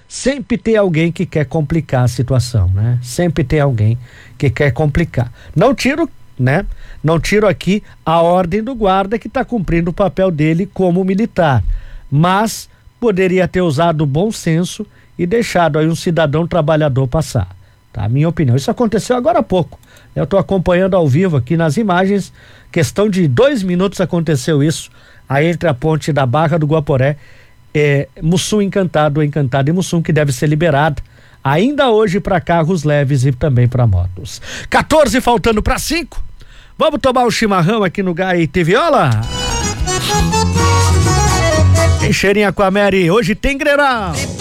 sempre tem alguém que quer complicar a situação, né? Sempre tem alguém que quer complicar. Não tiro, né? Não tiro aqui a ordem do guarda que está cumprindo o papel dele como militar, mas poderia ter usado o bom senso e deixado aí um cidadão trabalhador passar, tá? Minha opinião. Isso aconteceu agora há pouco. Eu estou acompanhando ao vivo aqui nas imagens, questão de 2 minutos aconteceu isso, aí entre a ponte da Barra do Guaporé, Mussum Encantado e Mussum, que deve ser liberada ainda hoje para carros leves e também para motos. 14 faltando para 5. Vamos tomar um chimarrão aqui no Gaita e Viola? Tem cheirinha com a Mary, hoje tem Grenal.